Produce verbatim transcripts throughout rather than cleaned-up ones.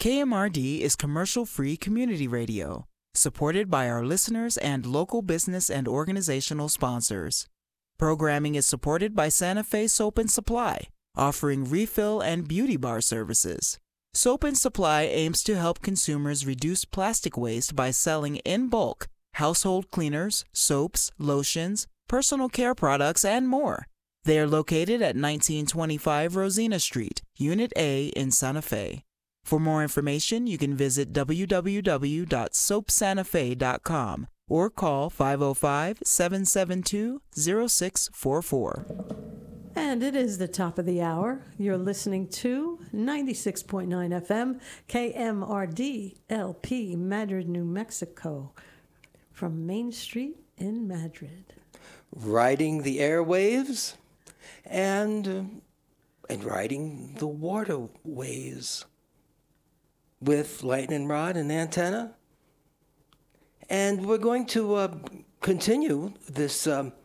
K M R D is commercial-free community radio, supported by our listeners and local business and organizational sponsors. Programming is supported by Santa Fe Soap and Supply, offering refill and beauty bar services. Soap and Supply aims to help consumers reduce plastic waste by selling in bulk household cleaners, soaps, lotions, personal care products, and more. They are located at nineteen twenty-five Rosina Street, Unit A in Santa Fe. For more information, you can visit w w w dot soap santa fe dot com or call five oh five, seven seven two, oh six four four. And it is the top of the hour. You're listening to ninety-six point nine F M, K M R D L P, Madrid, New Mexico, from Main Street in Madrid. Riding the airwaves and, uh, and riding the waterways with lightning rod and antenna. And we're going to uh, continue this um,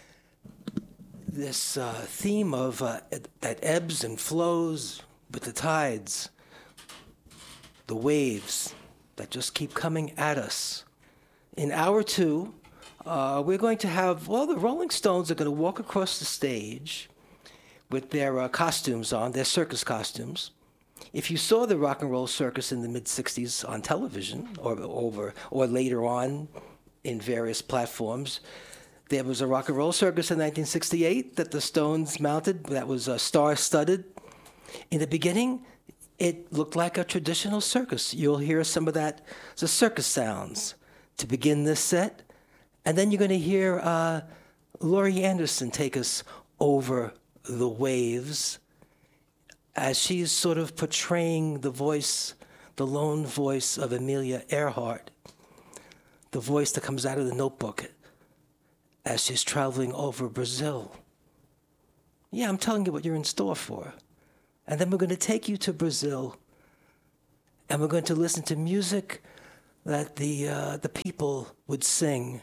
this uh, theme of uh, that ebbs and flows with the tides, the waves that just keep coming at us. In hour two, uh, we're going to have, well, the Rolling Stones are going to walk across the stage with their uh, costumes on, their circus costumes. If you saw the Rock and Roll Circus in the mid-sixties on television or over or later on in various platforms, there was a Rock and Roll Circus in nineteen sixty-eight that the Stones mounted that was uh, star-studded. In the beginning, it looked like a traditional circus. You'll hear some of that, the circus sounds to begin this set. And then you're going to hear uh, Laurie Anderson take us over the waves as she's sort of portraying the voice, the lone voice of Amelia Earhart, the voice that comes out of the Notebook as she's traveling over Brazil. Yeah, I'm telling you what you're in store for. And then we're going to take you to Brazil, and we're going to listen to music that the uh, the people would sing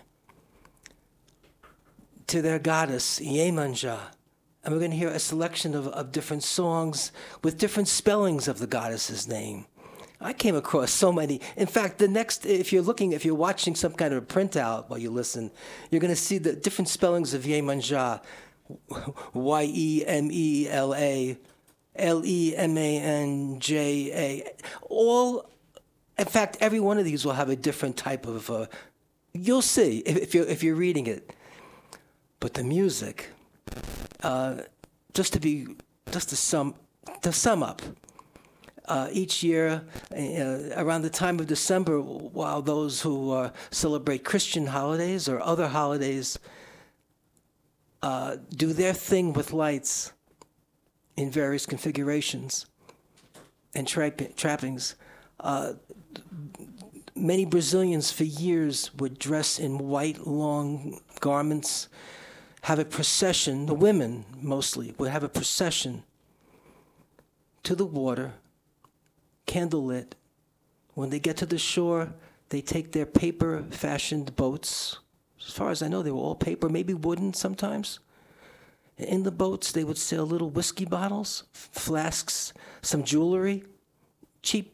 to their goddess, Iemanjá. And we're going to hear a selection of, of different songs with different spellings of the goddess's name. I came across so many. In fact, the next, if you're looking, if you're watching some kind of a printout while you listen, you're going to see the different spellings of Iemanjá, Y E M E L A, L E M A N J A. All, in fact, every one of these will have a different type of, uh, you'll see if, if, you're, if you're reading it. But the music, uh, just to be, just to sum, to sum up, Uh, each year, uh, around the time of December, while those who uh, celebrate Christian holidays or other holidays uh, do their thing with lights in various configurations and tra- trappings, uh, many Brazilians for years would dress in white, long garments, have a procession, the women mostly, would have a procession to the water, candlelit. When they get to the shore, they take their paper-fashioned boats. As far as I know, they were all paper, maybe wooden sometimes. In the boats, they would sell little whiskey bottles, flasks, some jewelry, cheap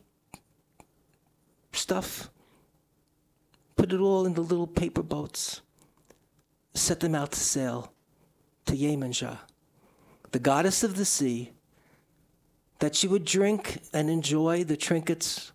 stuff. Put it all in the little paper boats. Set them out to sail to Iemanjá, the goddess of the sea, that she would drink and enjoy the trinkets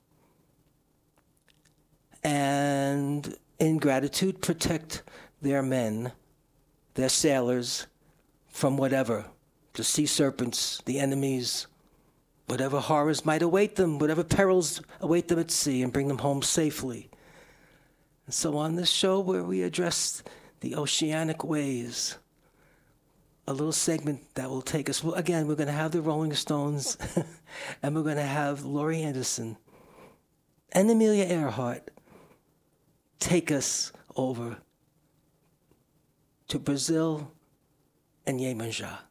and in gratitude protect their men, their sailors, from whatever, the sea serpents, the enemies, whatever horrors might await them, whatever perils await them at sea, and bring them home safely. And so on this show where we address the oceanic ways, a little segment that will take us, well, again, we're going to have the Rolling Stones, and we're going to have Laurie Anderson and Amelia Earhart take us over to Brazil and Iemanjá.